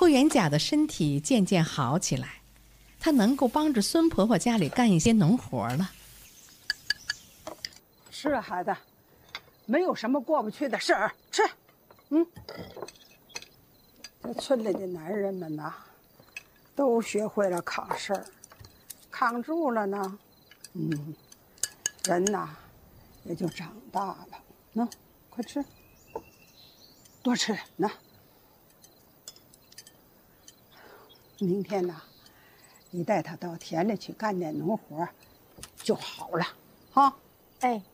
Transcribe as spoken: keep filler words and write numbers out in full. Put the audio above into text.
霍元甲的身体渐渐好起来，他能够帮着孙婆婆家里干一些农活了。 是啊，孩子，没有什么过不去的事儿，吃。嗯，这村里的男人们呐，都学会了扛事儿，扛住了呢，嗯，人呐也就长大了。喏，快吃，多吃点呢。明天呐，你带他到田里去干点农活，就好了，哈。 哎，